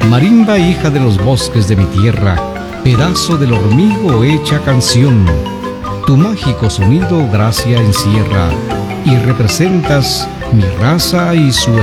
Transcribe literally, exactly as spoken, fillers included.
Marimba, hija de los bosques de mi tierra, pedazo del hormigo hecha canción, tu mágico sonido gracia encierra, y representas mi raza y su